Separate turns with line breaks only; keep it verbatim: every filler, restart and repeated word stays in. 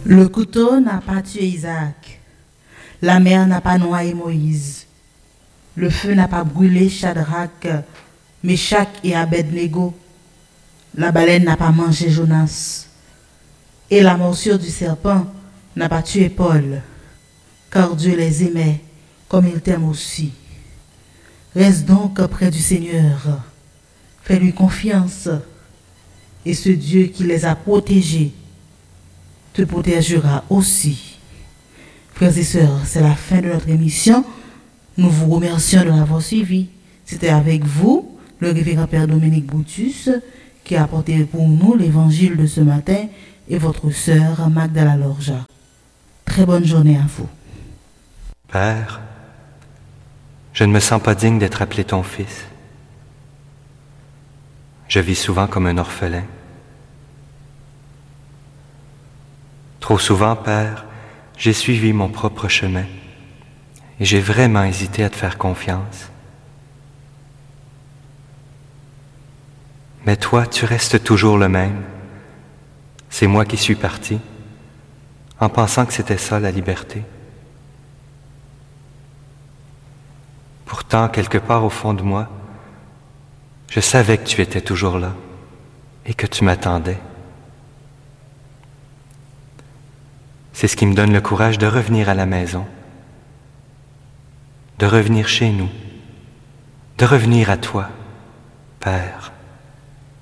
Le couteau n'a pas tué Isaac. La mer n'a pas noyé Moïse. Le feu n'a pas brûlé Shadrach, Meshach et Abednego. La baleine n'a pas mangé Jonas. Et la morsure du serpent n'a pas tué Paul. Car Dieu les aimait comme il t'aime aussi. Reste donc près du Seigneur. Fais-lui confiance. Et ce Dieu qui les a protégés te protégera aussi. Frères et sœurs, c'est la fin de notre émission. Nous vous remercions de l'avoir suivi. C'était avec vous, le révérend Père Dominique Boutus, qui a apporté pour nous l'évangile de ce matin, et votre sœur Magdala Lorja. Très bonne journée à vous.
Père, je ne me sens pas digne d'être appelé ton fils. Je vis souvent comme un orphelin. Trop souvent, Père, j'ai suivi mon propre chemin et j'ai vraiment hésité à te faire confiance. Mais toi, tu restes toujours le même. C'est moi qui suis parti, en pensant que c'était ça la liberté. Pourtant, quelque part au fond de moi, je savais que tu étais toujours là et que tu m'attendais. C'est ce qui me donne le courage de revenir à la maison, de revenir chez nous, de revenir à toi, Père.